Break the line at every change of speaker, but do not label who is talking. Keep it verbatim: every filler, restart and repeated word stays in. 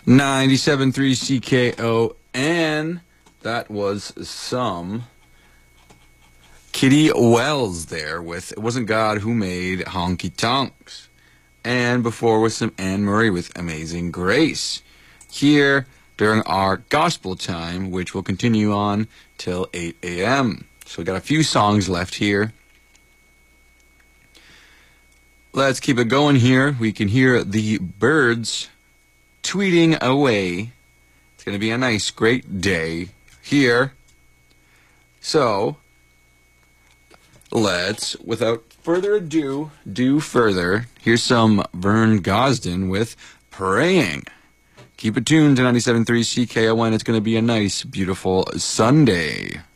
ninety-seven point three C K O, and that was some Kitty Wells there with It Wasn't God Who Made Honky Tonks. And before was some Anne Murray with Amazing Grace. Here during our gospel time, which will continue on till eight A M So we got a few songs left here. Let's keep it going here. We can hear the birds tweeting away. It's going to be a nice, great day here. So, let's, without further ado, do further. Here's some Vern Gosdin with Praying. Keep it tuned to ninety-seven point three C K O N. It's going to be a nice, beautiful Sunday.